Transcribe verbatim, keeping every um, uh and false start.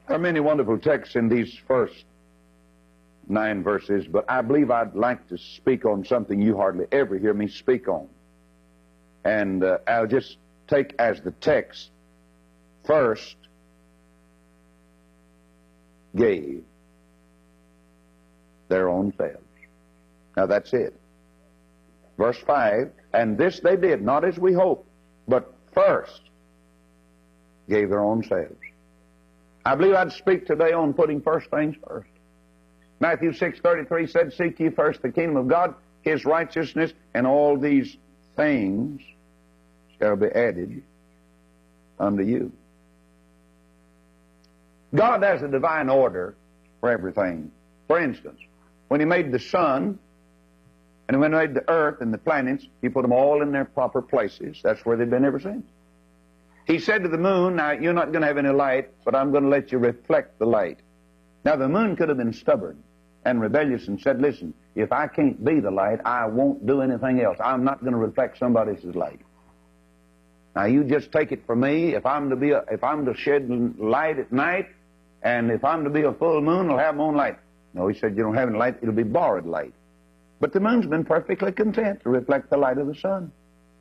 There are many wonderful texts in these first nine verses, but I believe I'd like to speak on something you hardly ever hear me speak on. And uh, I'll just take as the text, first gave their own selves. Now that's it. Verse five, and this they did, not as we hoped, but first gave their own selves. I believe I'd speak today on putting first things first. Matthew six thirty-three said, seek ye first the kingdom of God, His righteousness, and all these things shall be added unto you. God has a divine order for everything. For instance, when He made the sun, and when He made the earth and the planets, He put them all in their proper places. That's where they've been ever since. He said to the moon, now you're not going to have any light, but I'm going to let you reflect the light. Now the moon could have been stubborn and rebellious and said, listen, if I can't be the light, I won't do anything else. I'm not going to reflect somebody else's light. Now you just take it from me, if I'm to be a, if I'm to shed light at night, and if I'm to be a full moon, I'll have my own light. No, He said, you don't have any light, it'll be borrowed light. But the moon's been perfectly content to reflect the light of the sun.